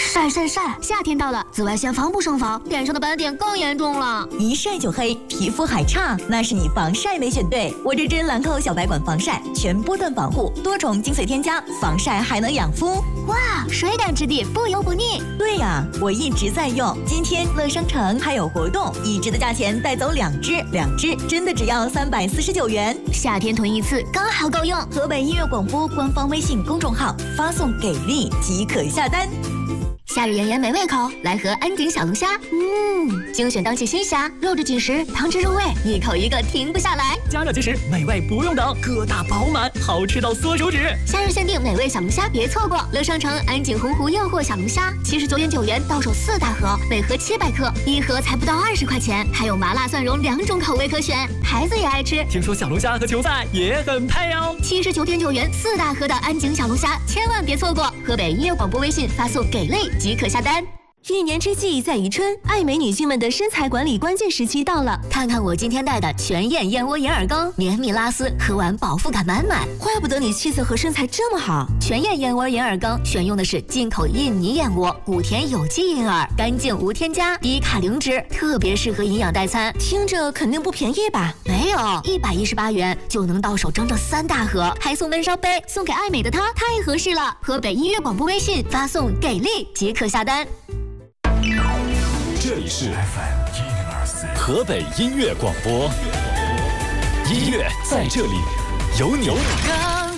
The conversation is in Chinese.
晒！夏天到了，紫外线防不胜防，脸上的斑点更严重了。 一晒就黑，皮肤还差，那是你防晒没选对。我这支兰蔻小白管防晒，全波段防护，多重精髓添加，防晒还能养肤。 哇，水感质地，不油不腻。 对呀，我一直在用。今天乐商城还有活动，一支的价钱带走2支，2支真的只要349元。 夏天囤一次刚好够用。 河北音乐广播官方微信公众号发送给力即可下单。 夏日炎炎没胃口，来盒安井小龙虾。精选当季新虾，肉质紧实，汤汁入味，一口一个停不下来。 加热即食，美味不用等，个大饱满，好吃到缩手指。 夏日限定美味小龙虾，别错过！乐商城安井洪湖诱惑小龙虾，79.9元到手4大盒，每盒700克，一盒才不到20块钱，还有麻辣蒜蓉2种口味可选，孩子也爱吃。 听说小龙虾和球赛也很配哦。 79.9元4大盒的安井小龙虾，千万别错过！河北音乐广播微信发送给力即可下单。 一年之计在于春，爱美女性们的身材管理关键时期到了。 看看我今天带的全燕燕窝银耳羹，绵密拉丝，喝完饱腹感满满。 怪不得你气色和身材这么好。 全燕燕窝银耳羹选用的是进口印尼燕窝，谷田有机银耳，干净无添加，低卡零脂，特别适合营养代餐。 听着肯定不便宜吧？ 没有，118元就能到手整整3大盒，还送闷烧杯，送给爱美的她太合适了。河北音乐广播微信发送给力即可下单。 这里是 FM 1024河北音乐广播，音乐在这里有你。